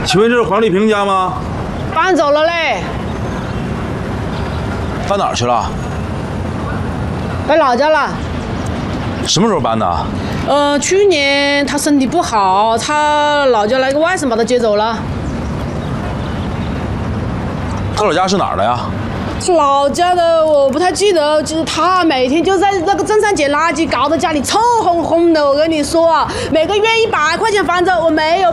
请问这是黄丽萍家吗？ 搬走了嘞， 搬哪儿去了？ 回老家了。 什么时候搬的？ 去年他身体不好，他老家来个外甥把他接走了。 他老家是哪儿的呀？ 老家的我不太记得，就是他每天就在那个镇上捡垃圾，搞得家里臭烘烘的。我跟你说啊，每个月100块钱房子，我没有